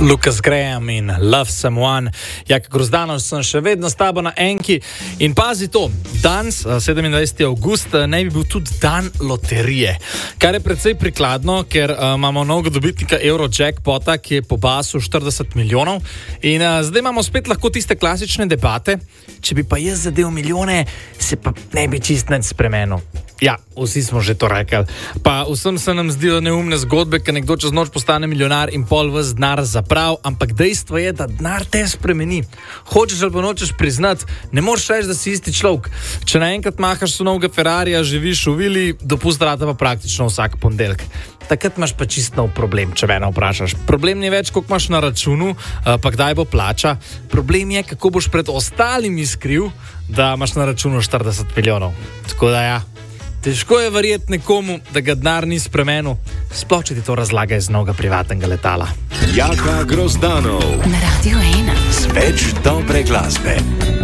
Lucas Graham in Love Someone. Jak Grozdanov sem še vedno s tabo na enki. In pazi to, danes, 27. avgust, ne bi bil tudi dan loterije. Kar je precej prikladno, ker imamo novega dobitnika Eurojackpota, ki je pobasil 40 milijonov. In zdaj imamo spet lahko tiste klasične debate. Če bi pa jaz zadel milijone, se pa ne bi čist nič spremenil. Ja, vsi smo že to rekli. Pa vsem se nam zdijo neumne zgodbe, ker nekdo čez noč postane milijonar in pol ves denar zaprav, ampak dejstvo je, da denar te spremeni. Hočeš ali pa nočeš priznati, ne moreš reči, da si isti človek. Če naenkrat mahaš s novega Ferrarija, živiš v vili, dopust rata pa praktično vsak ponedeljek. Takrat imaš pa čist nov problem, če mene vprašaš. Problem ni več, koliko imaš na računu, pa kdaj bo plača. Problem je, kako boš pred ostalimi skril, da imaš na računu 40 milijonov. Tako da ja. Težko je verjeti nekomu, da ga denar ni spremenil, sploh če ti to razlaga iz novega privatnega letala. Jaka Grozdanov. Na Radio 1. Z več dobre glasbe.